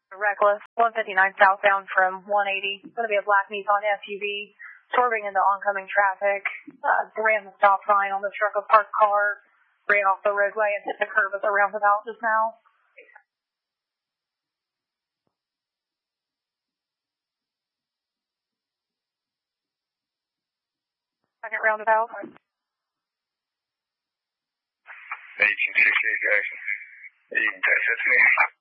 Reckless, 159 southbound from 180. It's going to be a black Nissan SUV, swerving into oncoming traffic. Ran the stop sign on the truck of parked car, ran off the roadway and hit the curb at the roundabout just now. Second roundabout. 1868 Jackson. You can text that to me.